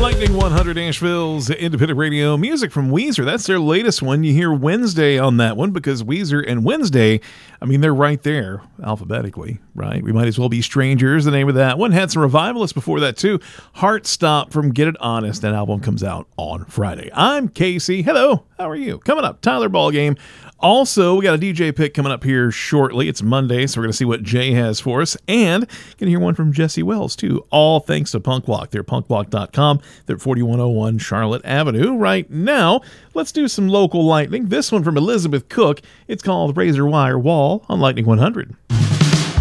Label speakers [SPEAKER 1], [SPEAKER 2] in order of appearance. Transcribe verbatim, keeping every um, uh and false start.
[SPEAKER 1] Lightning one hundred, Asheville's independent radio. Music from Weezer. That's their latest one. You hear Wednesday on that one because Weezer and Wednesday, I mean, they're right there alphabetically, right? We might as well be strangers, the name of that one. Had some revivalists before that, too. Heartstop from Get It Honest. That album comes out on Friday. I'm Casey. Hello. How are you? Coming up, Tyler Ballgame. Also, we got a D J pick coming up here shortly. It's Monday, so we're going to see what Jay has for us. And going to hear one from Jesse Wells, too. All thanks to Punk Walk. They're punk walk dot com. They're at forty-one oh one Charlotte Avenue. Right now, let's do some local lightning. This one from Elizabeth Cook. It's called Razor Wire Wall on Lightning one hundred.